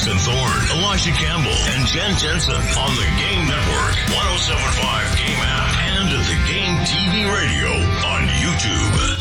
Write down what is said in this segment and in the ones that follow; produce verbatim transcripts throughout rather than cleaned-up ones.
Preston Thorne, Elijah Campbell, and Jen Jensen on the Game Network, one oh seven point five Game app, and the Game T V radio on YouTube.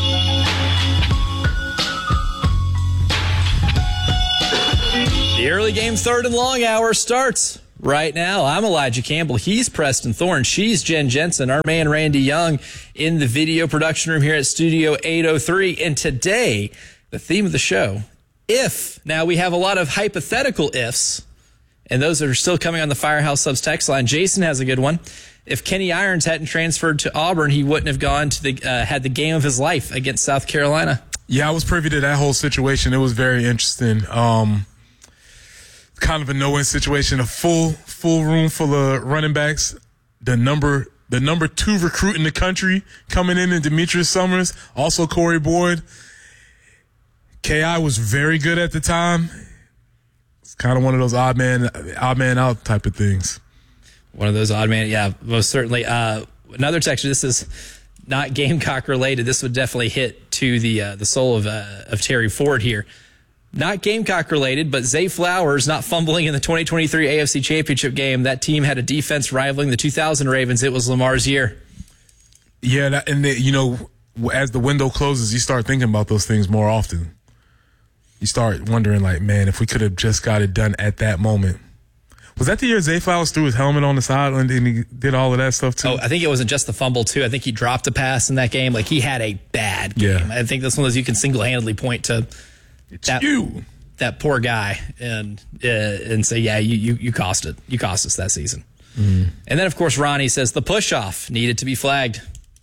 The early game third and long hour starts right now. I'm Elijah Campbell. He's Preston Thorne. She's Jen Jensen. Our man Randy Young in the video production room here at Studio eight oh three. And today, the theme of the show, if. Now, we have a lot of hypothetical ifs, and those are still coming on the Firehouse Subs text line. Jason has a good one. If Kenny Irons hadn't transferred to Auburn, he wouldn't have gone to the uh, had the game of his life against South Carolina. Yeah, I was privy to that whole situation. It was very interesting. Um, kind of a no-win situation. A full full room full of running backs. The number the number two recruit in the country coming in, and Demetrius Summers, also Corey Boyd. K I was very good at the time. It's kind of one of those odd man odd man out type of things. One of those odd man, yeah, most certainly. Uh, another text. This is not Gamecock related. This would definitely hit to the uh, the soul of uh, of Terry Ford here. Not Gamecock related, but Zay Flowers not fumbling in the twenty twenty-three A F C Championship game. That team had a defense rivaling the two thousand Ravens. It was Lamar's year. Yeah, that, and the, you know, as the window closes, you start thinking about those things more often. You start wondering, like, man, if we could have just got it done at that moment. Was that the year Zay Flowers threw his helmet on the sideline and he did all of that stuff too? Oh, I think it wasn't just the fumble too. I think he dropped a pass in that game. Like, he had a bad game. Yeah. I think that's one of those you can single-handedly point to. It's that, you. That poor guy and uh, and say, yeah, you, you you cost it. You cost us that season. Mm. And then, of course, Ronnie says the push-off needed to be flagged.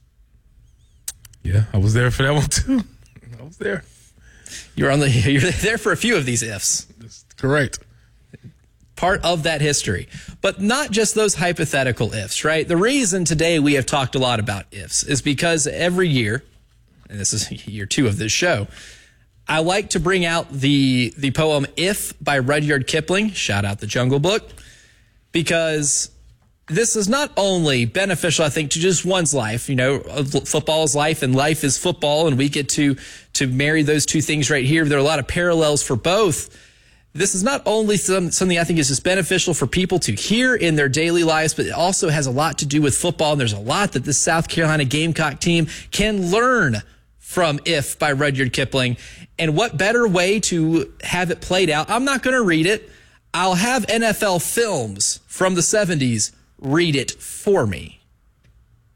Yeah, I was there for that one too. I was there. You're on the you're there for a few of these ifs. That's correct. Part of that history. But not just those hypothetical ifs, right? The reason today we have talked a lot about ifs is because every year, and this is year two of this show, I like to bring out the the poem If by Rudyard Kipling, shout out the Jungle Book, because this is not only beneficial, I think, to just one's life. You know, football is life and life is football, and we get to to marry those two things right here. There are a lot of parallels for both. This is not only some, something I think is just beneficial for people to hear in their daily lives, but it also has a lot to do with football, and there's a lot that this South Carolina Gamecock team can learn from If by Rudyard Kipling. And what better way to have it played out? I'm not going to read it. I'll have N F L Films from the seventies read it for me.